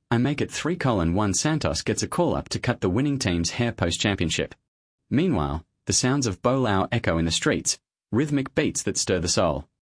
I make it 3:1 Santos gets a call-up to cut the winning team's hair post championship. Meanwhile, the sounds of Bo Lao echo in the streets, rhythmic beats that stir the soul.